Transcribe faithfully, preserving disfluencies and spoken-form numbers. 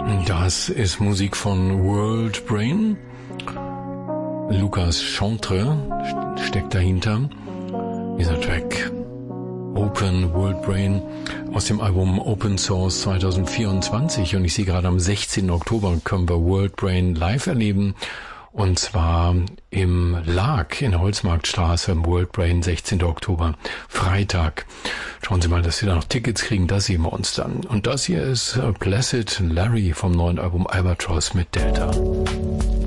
Das ist Musik von World Brain. Lucas Chantre steckt dahinter. Dieser Track Open World Brain aus dem Album Open Source zwanzig vierundzwanzig. Und ich sehe gerade am sechzehnten Oktober können wir World Brain live erleben. Und zwar im Lag in der Holzmarktstraße im World Brain, sechzehnten Oktober, Freitag. Schauen Sie mal, dass Sie da noch Tickets kriegen, das sehen wir uns dann. Und das hier ist Placid Larry vom neuen Album Albatross mit Delta.